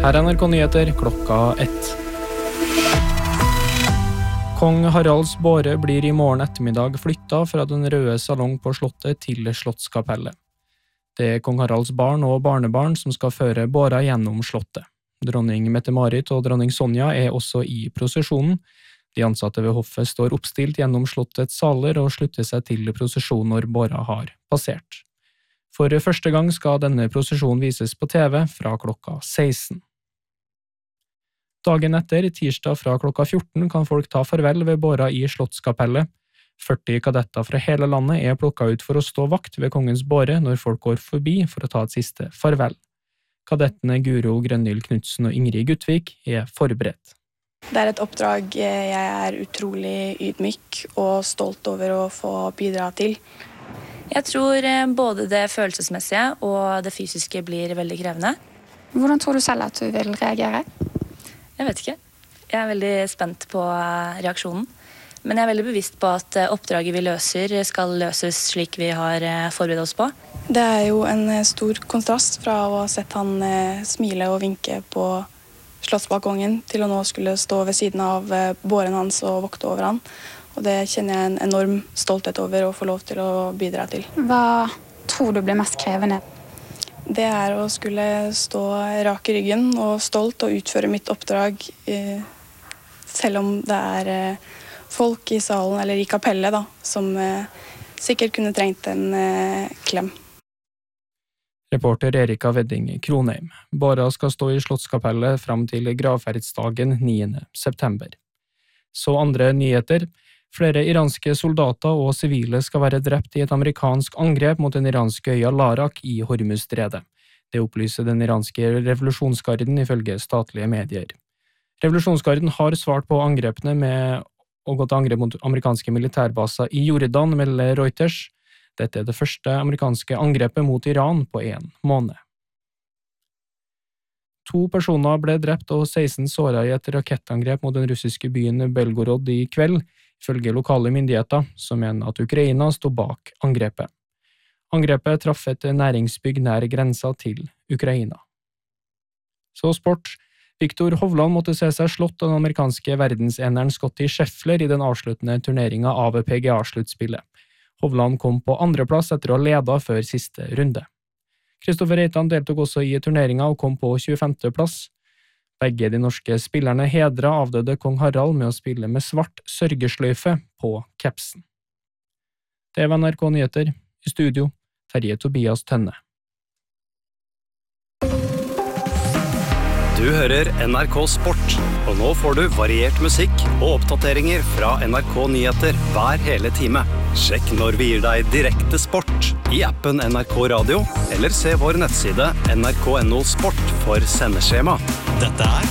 Her er NRK Nyheter klokka 1. Kong Haralds båre blir I morgen ettermiddag flyttet fra den røde salong på slottet til Slottskapellet. Det kong Haralds barn og barnebarn som skal føre båra gjennom slottet. Dronning Mette-Marit og dronning Sonja også I prosesjonen. De ansatte ved hoffet står oppstilt gjennom slottets saler og slutter seg til prosesjonen når båra har passert. For første gang skal denne prosesjonen vises på TV fra klokka 16. Dagen etter, tirsdag fra klokka 14, kan folk ta farvel ved båra I Slottskapellet. 40 kadetter fra hele landet plukket ut for å stå vakt ved kongens båre når folk går forbi for å ta et siste farvel. Kadettene Guro Grønhild Knudsen og Ingrid Gutvik forberedt. Det et oppdrag jeg utrolig ydmyk og stolt over å få bidra til. Jeg tror både det følelsesmessige og det fysiske blir veldig krevende. Hvordan tror du selv at du vil reagere? Jeg vet ikke. Jeg veldig spent på reaksjonen. Men jeg veldig bevisst på at oppdraget vi løser skal løses slik vi har forberedt oss på. Det jo en stor kontrast fra å ha sett han smile og vinke på slottsbalkongen til å nå skulle stå ved siden av båren hans og vokte over han. Og det kjenner jeg en enorm stolthet over å få lov til å bidra til. Hva tror du blir mest krevende? Det å skulle stå rak I ryggen og stolt og utføre mitt oppdrag, selv om det folk I salen eller I kapellet da, som sikkert kunne trengt en klem. Reporter Erika Wedding Kronheim. Båra skal stå I Slottskapellet fram til gravferdsdagen 9. september. Så andre nyheter. Flere iranske soldater og sivile skal være drept I et amerikansk angrep mot den iranske øya Larak I Hormuzstredet. Det opplyser den iranske revolusjonsgarden ifølge statlige medier. Revolusjonsgarden har svart på angrepene med å gå til angrep mot amerikanske militærbaser I Jordan, melder Reuters. Dette det første amerikanske angrepet mot Iran på 1 måned. 2 personer ble drept og 16 såret I et rakettangrep mot den russiske byen Belgorod I kveld, ifølge lokale myndigheter, som mener at Ukraina stod bak angrepet. Angrepet traff et næringsbygg nær grensa til Ukraina. Så sport. Viktor Hovland måtte se seg slått av den amerikanske verdenseneren Scottie Scheffler I den avsluttende turneringen av PGA-sluttspillet. Hovland kom på andreplass etter å ha ledet før siste runde. Kristoffer Reitan deltok også I turneringen og kom på 25. plass. Begge de norske spillerne hedret avdøde kong Harald med å spille med svart sørgesløyfe på capsen. Det var NRK Nyheter. I studio, Terje Tobias Tønne. Du hører NRK Sport, og nå får du variert musikk og oppdateringer fra NRK Nyheter hver hele time. Sjekk når vi gir deg direkte sport I appen NRK Radio, eller se vår nettside nrk.no sport for sendeskjema. Dette